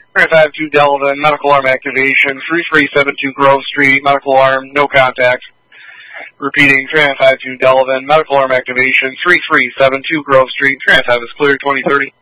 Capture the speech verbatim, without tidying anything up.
Transit five two Delavan, medical arm activation, three three seven two Grove Street, medical arm, no contact. Repeating, Transit five two Delavan, medical arm activation, three three seven two Grove Street, Transit five is cleared, twenty thirty.